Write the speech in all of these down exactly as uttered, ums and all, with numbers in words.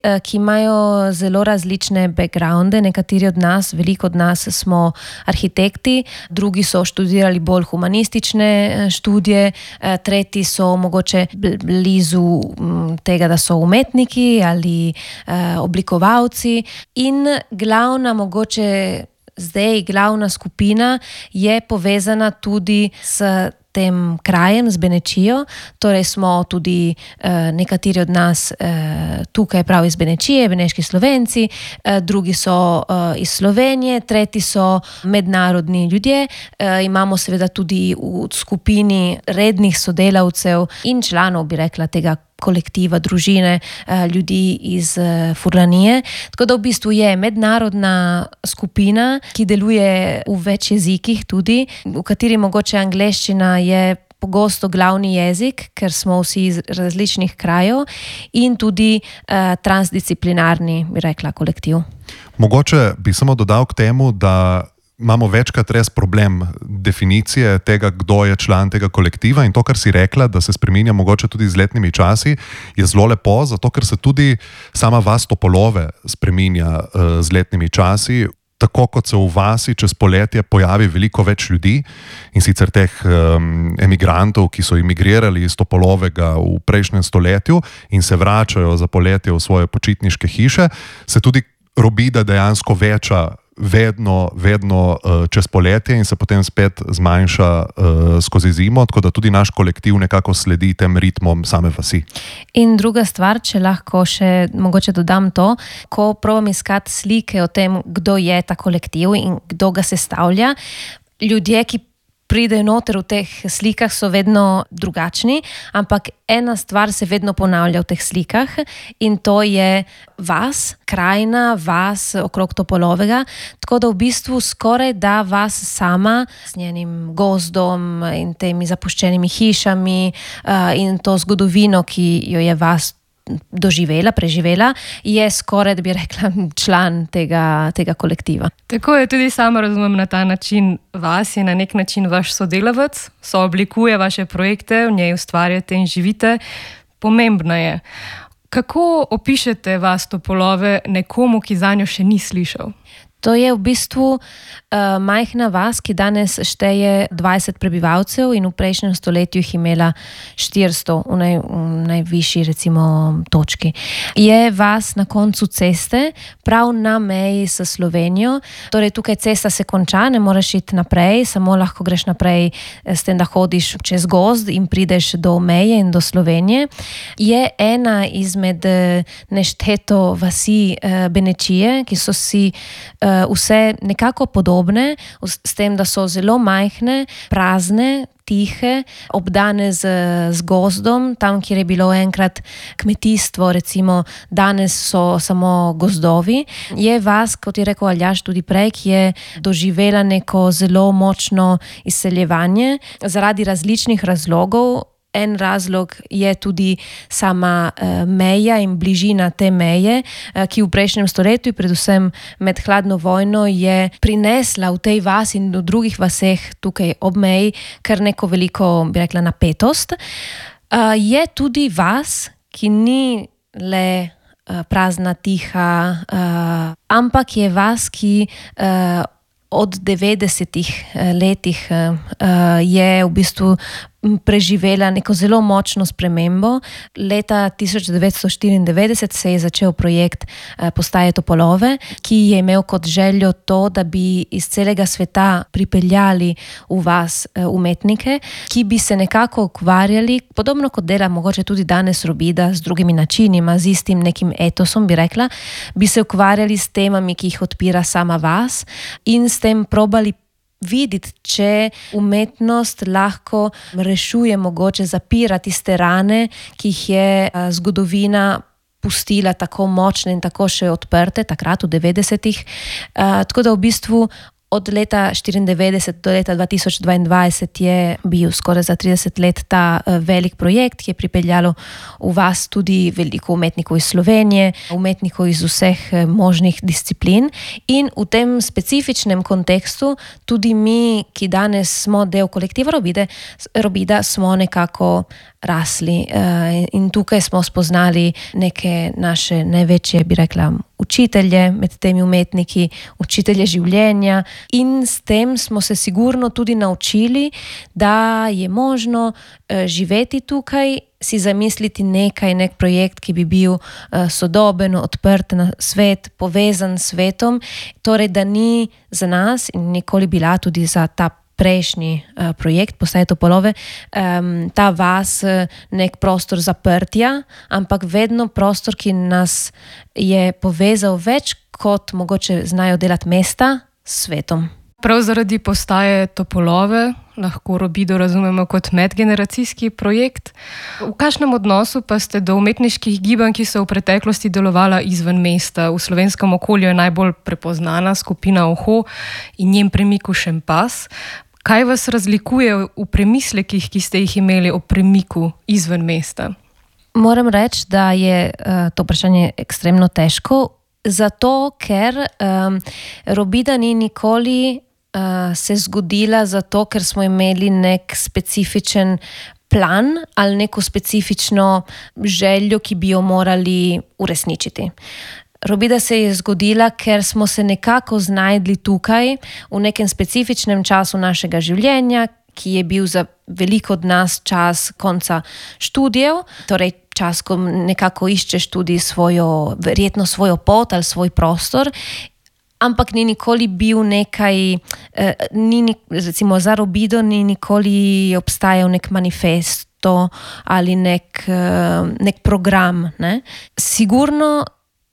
ki imajo zelo različne backgrounde. Nekateri od nas, veliko od nas smo arhitekti, drugi so študirali bolj humanistične študije, tretji so mogoče blizu tega, da so umetniki ali oblikovalci. In glavna mogoče zdaj glavna skupina je povezana tudi s tem krajem, z Benečijo, torej smo tudi eh, nekateri od nas eh, tukaj prav iz Benečije, beneški Slovenci, eh, drugi so eh, iz Slovenije, tretji so mednarodni ljudje, eh, imamo seveda tudi v skupini rednih sodelavcev in članov, bi rekla, tega kolektiva, družine, ljudi iz Furlanije. Tako da v bistvu je mednarodna skupina, ki deluje v več jezikih tudi, v kateri mogoče angleščina je pogosto glavni jezik, ker smo vsi iz različnih krajev, in tudi uh, transdisciplinarni, bi rekla, kolektiv. Mogoče bi samo dodal k temu, da imamo večkrat res problem definicije tega, kdo je član tega kolektiva, in to, kar si rekla, da se spreminja mogoče tudi z letnimi časi, je zelo lepo, zato ker se tudi sama vas Topolove spreminja uh, z letnimi časi. Tako kot se v vasi čez poletje pojavi veliko več ljudi, in sicer teh um, emigrantov, ki so imigrirali iz Topolovega v prejšnjem stoletju in se vračajo za poletje v svoje počitniške hiše, se tudi robida dejansko veča vedno, vedno uh, čez poletje in se potem spet zmanjša uh, skozi zimo, tako da tudi naš kolektiv nekako sledi tem ritmom same vasi. In druga stvar, če lahko še mogoče dodam to, ko probam iskati slike o tem, kdo je ta kolektiv in kdo ga sestavlja, ljudje, ki pridejo noter v teh slikah, so vedno drugačni, ampak ena stvar se vedno ponavlja v teh slikah in to je vas, krajina, vas okrog Topolovega, tako da v bistvu skoraj da vas sama s njenim gozdom in temi zapuščenimi hišami uh, in to zgodovino, ki jo je vas doživela, preživela, je skoraj, da bi rekla, član tega, tega kolektiva. Tako je, tudi sama razumem na ta način. Vas je na nek način vaš sodelavec, sooblikuje vaše projekte, v njej ustvarjate in živite. Pomembno je. Kako opišete vas Topolove nekomu, ki zanjo še ni slišal? To je v bistvu uh, majhna vas, ki danes šteje dvajset prebivalcev in v prejšnjem stoletju jih imela štiristo v, naj, v najvišji recimo točki. Je vas na koncu ceste, prav na meji s Slovenijo, torej tukaj cesta se konča, ne moreš iti naprej, samo lahko greš naprej s tem, da hodiš čez gozd in prideš do meje in do Slovenije. Je ena izmed nešteto vasi uh, Benečije, ki so si uh, vse nekako podobne, s tem, da so zelo majhne, prazne, tihe, obdane z, z gozdom, tam, kjer je bilo enkrat kmetijstvo, recimo danes so samo gozdovi. Je vas, kot je rekel Aljaž tudi prej, ki je doživela neko zelo močno izseljevanje zaradi različnih razlogov. En razlog je tudi sama uh, meja in bližina te meje, uh, ki v prejšnjem stoletju, predvsem med hladno vojno, je prinesla v tej vasi in v drugih vaseh tukaj ob meji kar neko veliko, bi rekla, napetost. Uh, je tudi vas, ki ni le uh, prazna, tiha, uh, ampak je vas, ki uh, od devetdesetih letih uh, je v bistvu preživela neko zelo močno spremembo. Leta tisoč devetsto štiriindevetdeset se je začel projekt postaje Topolove, ki je imel kot željo to, da bi iz celega sveta pripeljali v vas umetnike, ki bi se nekako ukvarjali, podobno kot dela mogoče tudi danes Robida, z drugimi načinima, z istim nekim etosom, bi rekla, bi se ukvarjali s temami, ki jih odpira sama vas in s tem probali videti, če umetnost lahko rešuje, mogoče zapira tiste rane, ki jih je zgodovina pustila tako močne in tako še odprte, takrat v devetdesetih. Tako da v bistvu od leta štiriindevetdeset do leta dva tisoč dvaindvajset je bil skoraj za trideset let ta velik projekt, ki je pripeljalo v vas tudi veliko umetnikov iz Slovenije, umetnikov iz vseh možnih disciplin in v tem specifičnem kontekstu tudi mi, ki danes smo del kolektiva Robide, Robida, smo nekako rasli. In tukaj smo spoznali neke naše največje, bi rekla, učitelje med temi umetniki, učitelje življenja, in s tem smo se sigurno tudi naučili, da je možno živeti tukaj, si zamisliti nekaj, nek projekt, ki bi bil sodoben, odprt na svet, povezan s svetom, torej da ni za nas in nikoli bila tudi za ta prejšnji uh, projekt Postaje Topolove, um, ta vas uh, nek prostor zaprtja, ampak vedno prostor, ki nas je povezal več, kot mogoče znajo delati mesta s svetom. Prav zaradi Postaje Topolove lahko Robido razumemo kot medgeneracijski projekt. V kakšnem odnosu pa ste do umetniških gibanj, ki so v preteklosti delovala izven mesta? V slovenskem okolju je najbolj prepoznana skupina Oho in njen premiku Šempas. Kaj vas razlikuje v premislekih, ki ste jih imeli o premiku izven mesta? Moram reči, da je uh, to vprašanje ekstremno težko, zato ker um, Robida ni nikoli uh, se zgodila zato, ker smo imeli nek specifičen plan ali neko specifično željo, ki bi jo morali uresničiti. Robida se je zgodila, ker smo se nekako znajdli tukaj v nekem specifičnem času našega življenja, ki je bil za veliko od nas čas konca študijev, torej čas, ko nekako iščeš tudi svojo, verjetno svojo pot ali svoj prostor, ampak ni nikoli bil nekaj, eh, ni, recimo za Robido ni nikoli obstajal nek manifesto ali nek, eh, nek program. Ne? Sigurno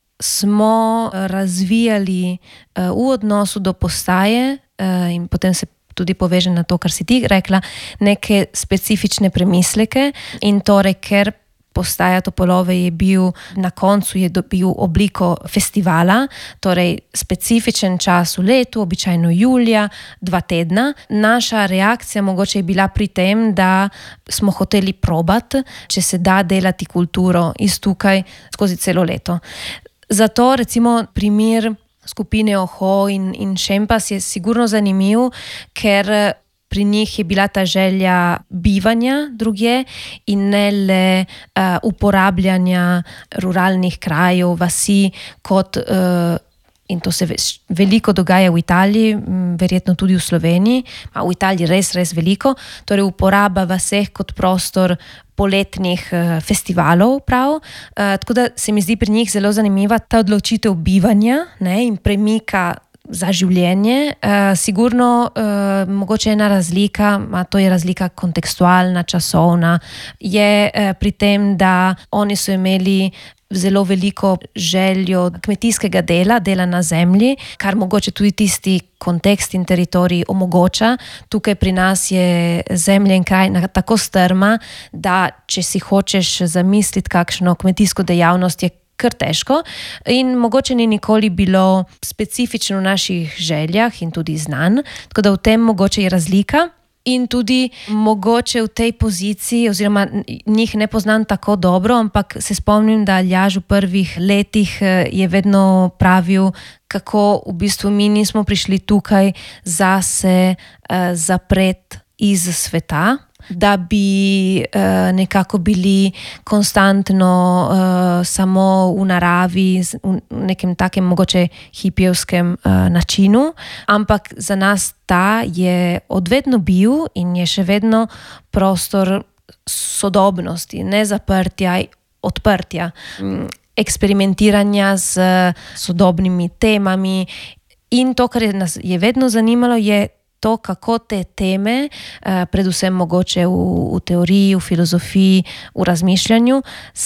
smo razvijali uh, v odnosu do postaje uh, in potem se tudi poveže na to, kar si ti rekla, neke specifične premisleke, in torej, ker Postaja Topolove je bil, na koncu je dobil obliko festivala, torej specifičen čas v letu, običajno julija, dva tedna. Naša reakcija mogoče je bila pri tem, da smo hoteli probati, če se da delati kulturo iz tukaj skozi celo leto. Zato recimo primer skupine Oho in, in Šempas je sigurno zanimiv, ker pri njih je bila ta želja bivanja drugje in ne le uh, uporabljanja ruralnih krajev, vasi kot, uh, in to se veliko dogaja v Italiji, verjetno tudi v Sloveniji, a v Italiji res, res veliko, torej uporaba vaseh kot prostor poletnih uh, festivalov, prav. Uh, tako da se mi zdi pri njih zelo zanimiva ta odločitev bivanja, ne, in premika za življenje. Uh, sigurno uh, mogoče ena razlika, a to je razlika kontekstualna, časovna, je uh, pri tem, da oni so imeli zelo veliko željo kmetijskega dela, dela na zemlji, kar mogoče tudi tisti kontekst in teritorij omogoča. Tukaj pri nas je zemlja in krajina tako strma, da če si hočeš zamisliti kakšno kmetijsko dejavnost, je kar težko, in mogoče ni nikoli bilo specifično v naših željah in tudi znanj, tako da v tem mogoče je razlika. In tudi mogoče v tej poziciji, oziroma njih ne poznam tako dobro, ampak se spomnim, da Aljaž v prvih letih je vedno pravil, kako v bistvu mi nismo prišli tukaj zase uh, zapret iz sveta, da bi uh, nekako bili konstantno uh, samo v naravi, v nekem takem mogoče hipijevskem uh, načinu, ampak za nas ta je odvedno bil in je še vedno prostor sodobnosti, ne zaprtja, odprtja, eksperimentiranja z sodobnimi temami, in to, kar je nas je vedno zanimalo, je to, kako te teme, predvsem mogoče v, v teoriji, v filozofiji, v razmišljanju,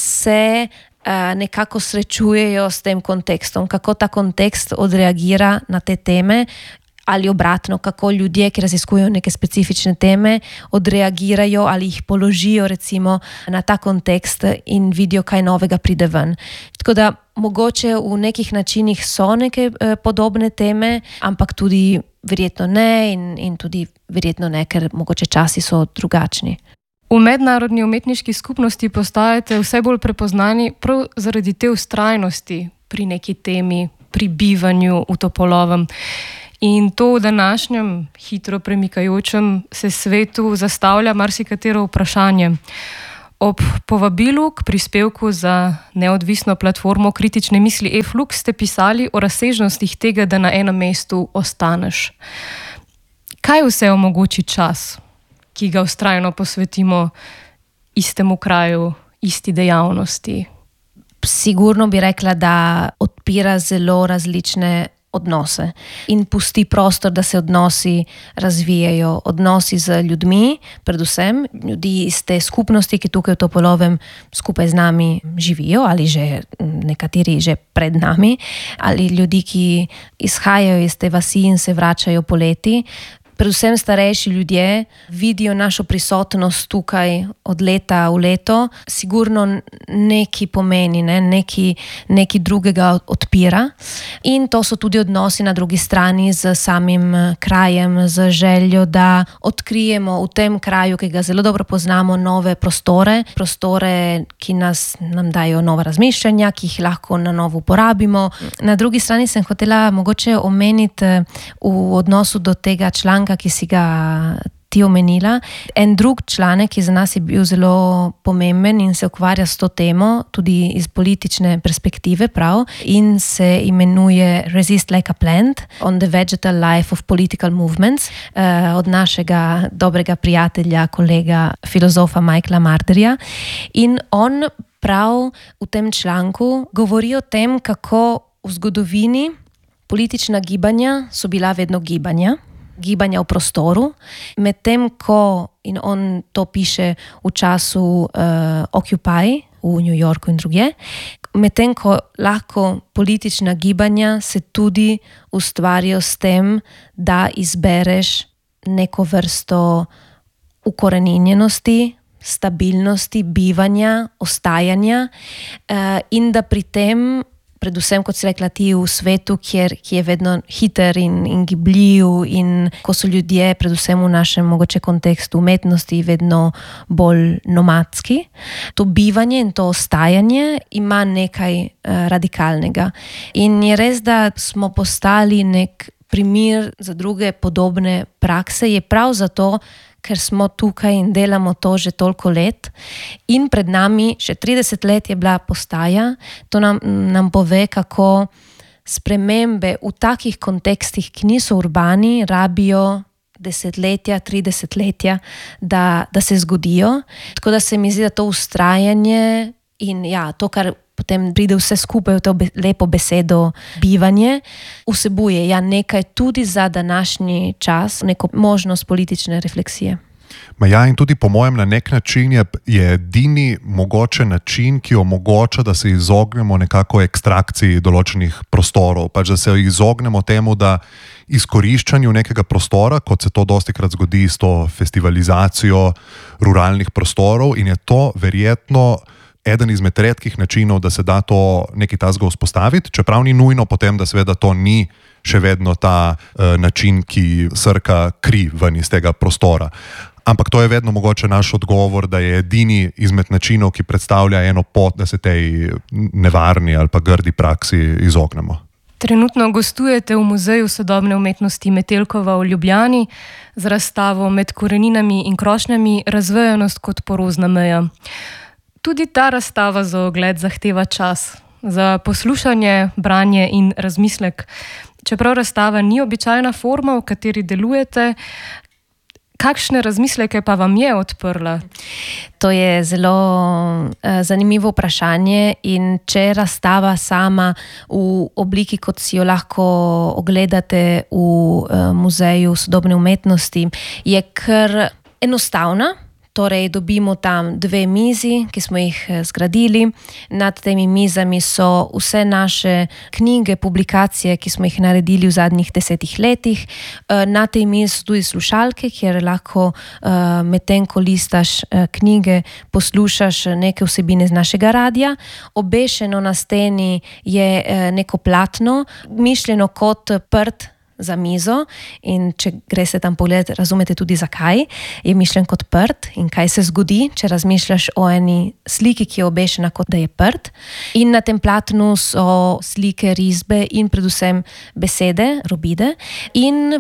se nekako srečujejo s tem kontekstom, kako ta kontekst odreagira na te teme, ali obratno, kako ljudje, ki raziskujejo neke specifične teme, odreagirajo ali jih položijo recimo na ta kontekst in vidijo, kaj novega pride ven. Tako da mogoče v nekih načinih so neke eh, podobne teme, ampak tudi verjetno ne in, in tudi verjetno ne, ker mogoče časi so drugačni. V mednarodni umetniški skupnosti postajate vse bolj prepoznani prav zaradi te vztrajnosti pri neki temi, pri bivanju v Topolovem. In to v današnjem hitro premikajočem se svetu zastavlja marsikatero vprašanje. Ob povabilu k prispevku za neodvisno platformo kritične misli eFlux ste pisali o razsežnostih tega, da na enem mestu ostaneš. Kaj vse omogoči čas, ki ga vztrajno posvetimo istemu kraju, isti dejavnosti? Sigurno bi rekla, da odpira zelo različne odnose in pusti prostor, da se odnosi razvijajo, odnosi z ljudmi, predvsem ljudi iz te skupnosti, ki tukaj v Topolovem skupaj z nami živijo ali že nekateri že pred nami, ali ljudi, ki izhajajo iz te vasi in se vračajo poleti. Predvsem starejši ljudje vidijo našo prisotnost tukaj od leta v leto, sigurno nekaj pomeni, ne? nekaj, nekaj drugega odpira. In to so tudi odnosi na drugi strani z samim krajem, z željo, da odkrijemo v tem kraju, ki ga zelo dobro poznamo, nove prostore, prostore, ki nas, nam dajo nova razmišljanja, ki jih lahko na novo uporabimo. Na drugi strani sem hotela mogoče omeniti v odnosu do tega članka, ki si ga ti omenila. En drug članek, ki za nas je bil zelo pomemben in se ukvarja s to temo, tudi iz politične perspektive prav, in se imenuje Resist like a plant on the vegetal life of political movements, eh, od našega dobrega prijatelja, kolega, filozofa Michaela Marderja. In on prav v tem članku govori o tem, kako v zgodovini politična gibanja so bila vedno gibanja, gibanja v prostoru, medtem ko, in on to piše v času uh, Occupy v New Yorku in druge, medtem ko lahko politična gibanja se tudi ustvarijo s tem, da izbereš neko vrsto ukoreninjenosti, stabilnosti, bivanja, ostajanja uh, in da pri tem, predvsem, kot si rekla ti, v svetu, kjer, ki je vedno hiter in, in gibljiv in ko so ljudje, predvsem v našem mogoče kontekstu umetnosti, vedno bolj nomadski. To bivanje in to ostajanje ima nekaj uh, radikalnega. In je res, da smo postali nek primer za druge podobne prakse, je prav zato, ker smo tukaj in delamo to že toliko let in pred nami še trideset let je bila postaja. To nam, nam pove, kako spremembe v takih kontekstih, ki niso urbani, rabijo desetletja, tridesetletja, da, da se zgodijo. Tako da se mi zdi, da to vztrajanje in ja, to, kar potem pride vse skupaj v to be, lepo besedo bivanje, vsebuje ja, nekaj tudi za današnji čas, neko možnost politične refleksije. Ma ja, in tudi po mojem na nek način je, je edini mogoče način, ki omogoča, da se izognemo nekako ekstrakciji določenih prostorov, pač da se izognemo temu, da izkoriščanju nekega prostora, kot se to dostikrat zgodi s to festivalizacijo ruralnih prostorov, in je to verjetno eden izmed redkih načinov, da se da to nekaj tasga vzpostaviti, čeprav ni nujno potem, da seveda to ni še vedno ta uh, način, ki srka kri ven iz tega prostora. Ampak to je vedno mogoče naš odgovor, da je edini izmed načinov, ki predstavlja eno pot, da se tej nevarni ali pa grdi praksi izognemo. Trenutno gostujete v Muzeju sodobne umetnosti Metelkova v Ljubljani z razstavo Med koreninami in krošnjami razvejanost kot porozna meja. Tudi ta razstava za ogled zahteva čas, za poslušanje, branje in razmislek. Čeprav razstava ni običajna forma, v kateri delujete, kakšne razmisleke pa vam je odprla? To je zelo uh, zanimivo vprašanje in če razstava sama v obliki, kot si jo lahko ogledate v uh, Muzeju sodobne umetnosti, je kar enostavna. Torej, dobimo tam dve mizi, ki smo jih zgradili. Nad temi mizami so vse naše knjige, publikacije, ki smo jih naredili v zadnjih desetih letih. Na tej mizi so tudi slušalke, kjer lahko medtem, ko listaš knjige, poslušaš neke vsebine z našega radia. Obešeno na steni je neko platno, mišljeno kot prt za mizo, in če greste tam pogledati, razumete tudi zakaj je mišljen kot prt in kaj se zgodi, če razmišljaš o eni sliki, ki je obešena kot da je prt. In na tem platnu so slike, risbe in predvsem besede, robide. In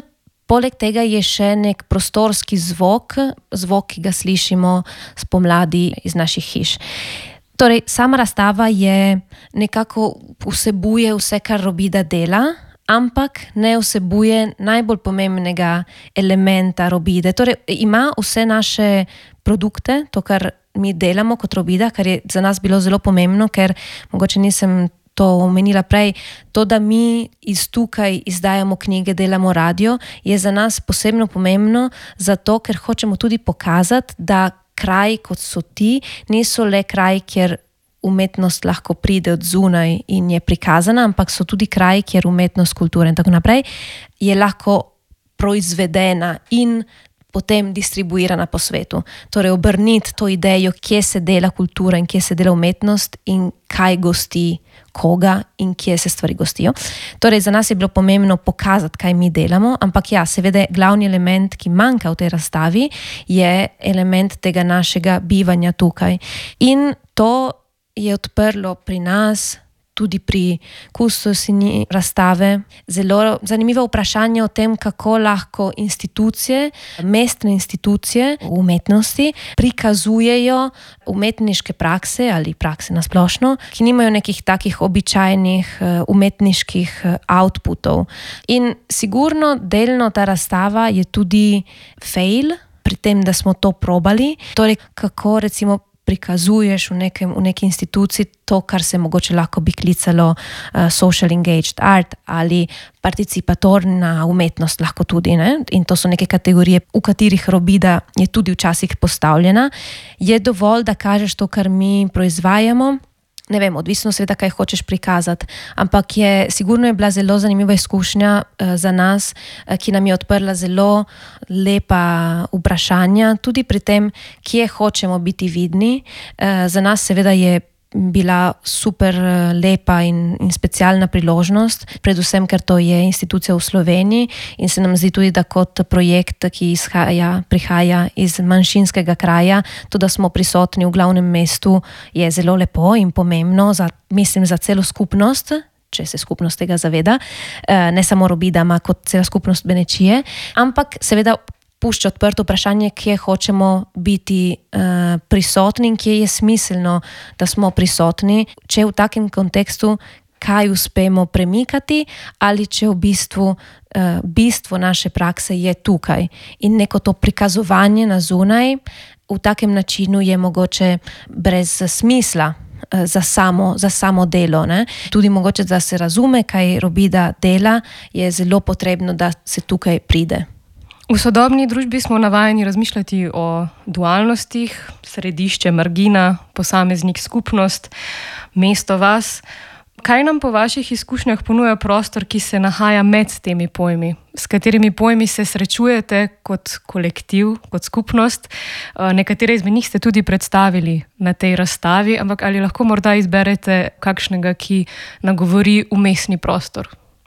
Poleg tega je še nek prostorski zvok, zvok, ki ga slišimo spomladi iz naših hiš. Torej, sama razstava je nekako vsebuje vse, kar Robida dela, ampak ne vsebuje najbolj pomembnega elementa Robide. Torej, ima vse naše produkte, to, kar mi delamo kot Robida, kar je za nas bilo zelo pomembno, ker mogoče nisem to omenila prej, to, da mi iz tukaj izdajamo knjige, delamo radio, je za nas posebno pomembno, zato ker hočemo tudi pokazati, da kraj, kot so ti, niso le kraj, kjer umetnost lahko pride od zunaj in je prikazana, ampak so tudi kraj, kjer umetnost, kultura in tako naprej je lahko proizvedena in potem distribuirana po svetu. Torej, obrniti to idejo, kje se dela kultura in kje se dela umetnost in kaj gosti koga in kje se stvari gostijo. Torej, za nas je bilo pomembno pokazati, kaj mi delamo, ampak ja, seveda glavni element, ki manjka v tej razstavi, je element tega našega bivanja tukaj. In to je odprlo pri nas, tudi pri kustosini razstave, zelo zanimivo vprašanje o tem, kako lahko institucije, mestne institucije v umetnosti prikazujejo umetniške prakse ali prakse na splošno, ki nimajo nekih takih običajnih umetniških outputov. In sigurno delno ta razstava je tudi fail pri tem, da smo to probali. Torej, kako recimo prikazuješ v, nekem, v neki instituciji to, kar se mogoče lahko bi klicalo uh, social engaged art ali participatorna umetnost lahko tudi, ne? In to so neke kategorije, v katerih Robida je tudi včasih postavljena. Je dovolj, da kažeš to, kar mi proizvajamo, ne vem, odvisno seveda, kaj hočeš prikazati, ampak je, sigurno je bila zelo zanimiva izkušnja uh, za nas, uh, ki nam je odprla zelo lepa vprašanja, tudi pri tem, kje hočemo biti vidni. Uh, za nas seveda je bila super lepa in, in specialna priložnost, predvsem, ker to je institucija v Sloveniji in se nam zdi tudi, da kot projekt, ki izhaja, prihaja iz manjšinskega kraja, to, da smo prisotni v glavnem mestu, je zelo lepo in pomembno, za, mislim, za celo skupnost, če se skupnost tega zaveda, ne samo Robida, ampak kot cela skupnost Benečije, ampak seveda pušča odprto vprašanje, kje hočemo biti uh, prisotni in kje je smiselno, da smo prisotni, če v takem kontekstu kaj uspemo premikati ali če v bistvu uh, bistvo naše prakse je tukaj. In neko to prikazovanje na zunaj v takem načinu je mogoče brez smisla uh, za, samo, za samo delo. Ne? Tudi mogoče, da se razume, kaj Robida dela, je zelo potrebno, da se tukaj pride. V sodobni družbi smo navajeni razmišljati o dualnostih, središče, margina, posameznik, skupnost, mesto, vas. Kaj nam po vaših izkušnjah ponuja prostor, ki se nahaja med temi pojmi? S katerimi pojmi se srečujete kot kolektiv, kot skupnost? Nekatere izmed njih ste tudi predstavili na tej razstavi, ampak ali lahko morda izberete kakšnega, ki nagovori vmesni prostor?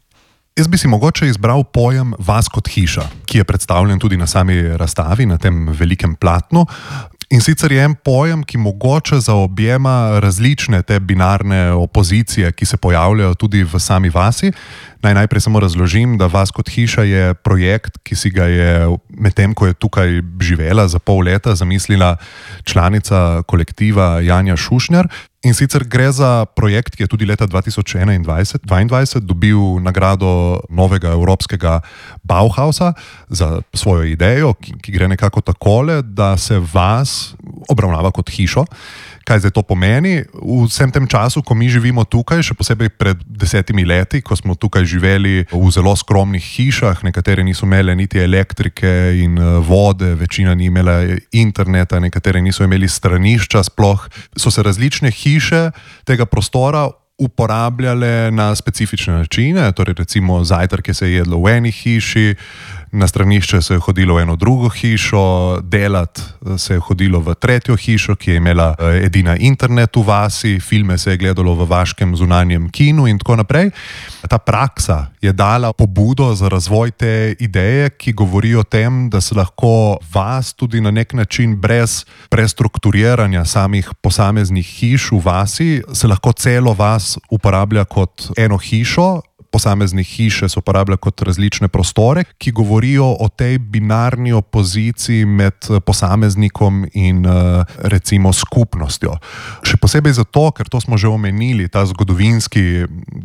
Jaz bi si mogoče izbral pojem vas kot hiša, ki je predstavljen tudi na sami razstavi, na tem velikem platnu. In sicer je en pojem, ki mogoče zaobjema različne te binarne opozicije, ki se pojavljajo tudi v sami vasi. Naj najprej samo razložim, da Vas kot hiša je projekt, ki si ga je medtem, ko je tukaj živela za pol leta, zamislila članica kolektiva Janja Šušnjar. In sicer gre za projekt, ki je tudi leta dva tisoč enaindvajset dvaindvajset dobil nagrado novega evropskega Bauhausa za svojo idejo, ki, ki gre nekako takole, da se vas obravnava kot hišo. Kaj zdaj to pomeni? V vsem tem času, ko mi živimo tukaj, še posebej pred desetimi leti, ko smo tukaj živeli v zelo skromnih hišah, nekatere niso imele niti elektrike in vode, večina ni imela interneta, nekatere niso imeli stranišča sploh, so se različne hiše tega prostora uporabljale na specifične načine, torej recimo zajtrke se je jedlo v eni hiši, na stranišče se je hodilo v eno drugo hišo, delat se je hodilo v tretjo hišo, ki je imela edina internet v vasi, filme se je gledalo v vaškem zunanjem kinu in tako naprej. Ta praksa je dala pobudo za razvoj te ideje, ki govori o tem, da se lahko vas tudi na nek način brez prestrukturiranja samih posameznih hiš v vasi, se lahko celo vas uporablja kot eno hišo, posameznih hiše se uporablja kot različne prostore, ki govorijo o tej binarni opoziciji med posameznikom in recimo skupnostjo. Še posebej zato, ker to smo že omenili, ta zgodovinski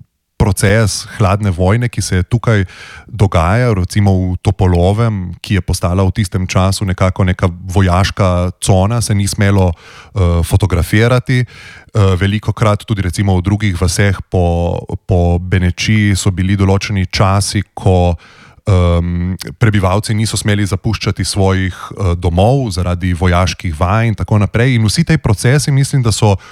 proces hladne vojne, ki se je tukaj dogaja, recimo v Topolovem, ki je postala v tistem času nekako neka vojaška cona, se ni smelo uh, fotografirati. Uh, velikokrat tudi recimo v drugih vaseh po, po Benečiji so bili določeni časi, ko um, prebivalci niso smeli zapuščati svojih uh, domov zaradi vojaških vaj in tako naprej. In vsi tej procesi mislim, da so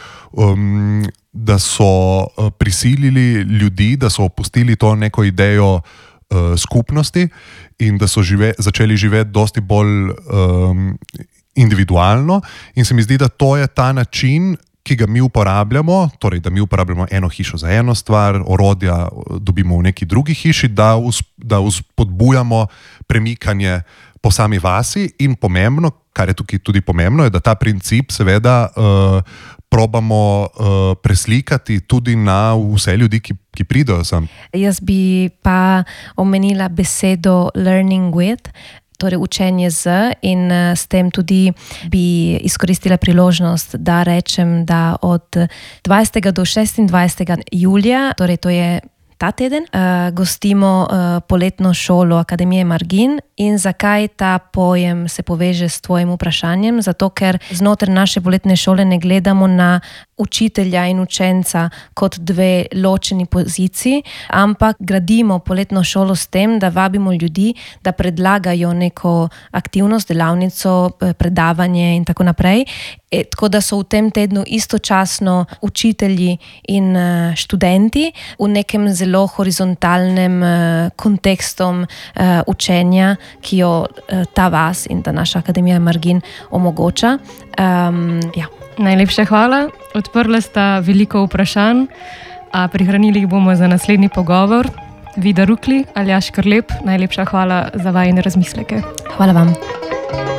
Um, da so uh, prisilili ljudi, da so opustili to neko idejo uh, skupnosti in da so žive, začeli živeti dosti bolj um, individualno. In se mi zdi, da to je ta način, ki ga mi uporabljamo, torej da mi uporabljamo eno hišo za eno stvar, orodja dobimo v neki drugi hiši, da, us, da uspodbujamo premikanje po sami vasi. In pomembno, kar je tukaj tudi pomembno, je, da ta princip seveda uh, probamo uh, preslikati tudi na vse ljudi, ki, ki pridejo sem. Jaz bi pa omenila besedo learning with, torej učenje z, in uh, s tem tudi bi izkoristila priložnost, da rečem, da od dvajsetega do šestindvajsetega julija, torej to je ta teden, uh, gostimo uh, poletno šolo Akademije Margin. In zakaj ta pojem se poveže s tvojim vprašanjem? Zato, ker znotraj naše poletne šole ne gledamo na učitelja in učenca kot dve ločeni poziciji, ampak gradimo poletno šolo s tem, da vabimo ljudi, da predlagajo neko aktivnost, delavnico, predavanje in tako naprej. E, tako da so v tem tednu istočasno učitelji in uh, študenti v nekem zelo horizontalnem uh, kontekstom uh, učenja, ki jo uh, ta vas in ta naša Akademija Margin omogoča. Um, ja. Najlepša hvala. Odprla sta veliko vprašanj, a prihranili jih bomo za naslednji pogovor. Vida Rukli, Aljaž Krlep, najlepša hvala za vajine razmisleke. Hvala vam.